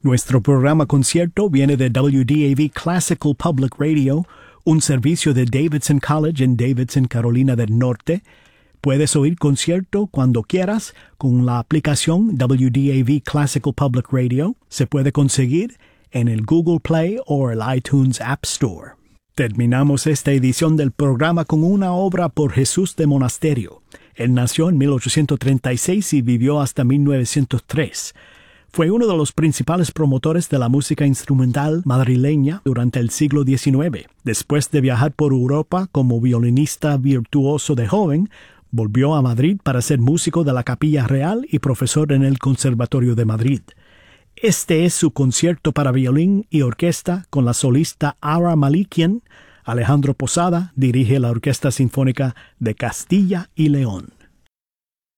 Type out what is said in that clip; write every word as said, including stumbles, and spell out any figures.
Nuestro programa concierto viene de W D A V Classical Public Radio, un servicio de Davidson College en Davidson, Carolina del Norte. Puedes oír concierto cuando quieras con la aplicación W D A V Classical Public Radio. Se puede conseguir en el Google Play o el iTunes App Store. Terminamos esta edición del programa con una obra por Jesús de Monasterio. Él nació en mil ochocientos treinta y seis y vivió hasta mil novecientos tres. Fue uno de los principales promotores de la música instrumental madrileña durante el siglo diecinueve. Después de viajar por Europa como violinista virtuoso de joven, volvió a Madrid para ser músico de la Capilla Real y profesor en el Conservatorio de Madrid. Este es su concierto para violín y orquesta con la solista Ara Malikian. Alejandro Posada dirige la Orquesta Sinfónica de Castilla y León.